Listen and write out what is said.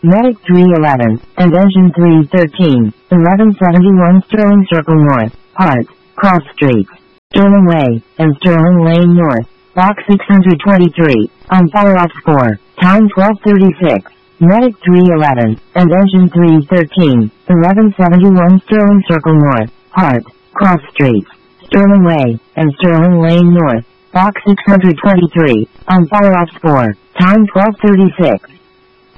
Medic 311, and Engine 313, 1171 Sterling Circle North, Hart, Cross Streets, Sterling Way, and Sterling Lane North, Box 623, on follow-up score, time 12:36. Medic 311, and Engine 313, 1171 Sterling Circle North, Hart, Cross Streets, Sterling Way, and Sterling Lane North, Box 623, on follow-up score, time 12:36.